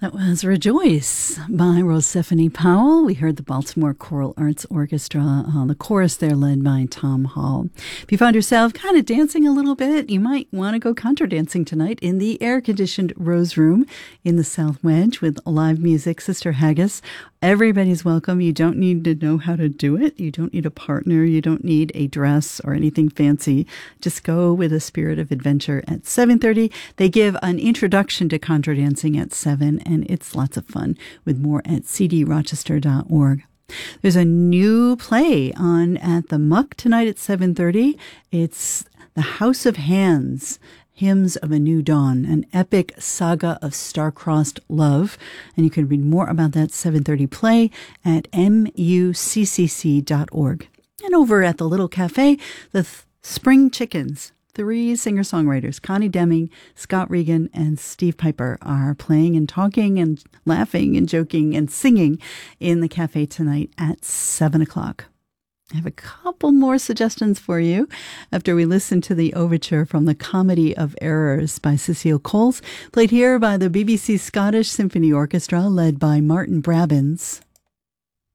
That was Rejoice by Rosephanie Powell. We heard the Baltimore Choral Arts Orchestra on the chorus there, led by Tom Hall. If you find yourself kind of dancing a little bit, you might want to go contra dancing tonight in the air-conditioned Rose Room in the South Wedge with live music. Sister Haggis, everybody's welcome. You don't need to know how to do it. You don't need a partner. You don't need a dress or anything fancy. Just go with a spirit of adventure at 7:30. They give an introduction to contra dancing at 7, and it's lots of fun, with more at cdrochester.org. There's a new play on at the Muck tonight at 7:30. It's The House of Hands, Hymns of a New Dawn, an epic saga of star-crossed love. And you can read more about that 7:30 play at muccc.org. And over at the Little Cafe, the Spring Chickens. 3 singer-songwriters, Connie Deming, Scott Regan, and Steve Piper, are playing and talking and laughing and joking and singing in the cafe tonight at 7 o'clock. I have a couple more suggestions for you after we listen to the overture from The Comedy of Errors by Cecile Coles, played here by the BBC Scottish Symphony Orchestra, led by Martin Brabbins.